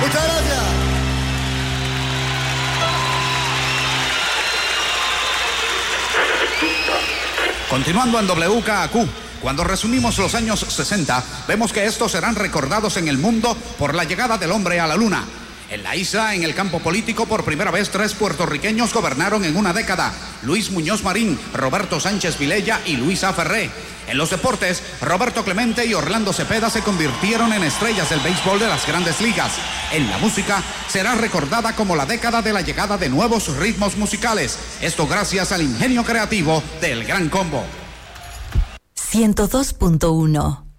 Muchas gracias. Continuando en WKAQ, cuando resumimos los años 60, vemos que estos serán recordados en el mundo por la llegada del hombre a la luna. En la isla, en el campo político, por primera vez 3 puertorriqueños gobernaron en una década: Luis Muñoz Marín, Roberto Sánchez Vilella y Luisa Ferré. En los deportes, Roberto Clemente y Orlando Cepeda se convirtieron en estrellas del béisbol de las grandes ligas. En la música, será recordada como la década de la llegada de nuevos ritmos musicales. Esto gracias al ingenio creativo del Gran Combo. 102.1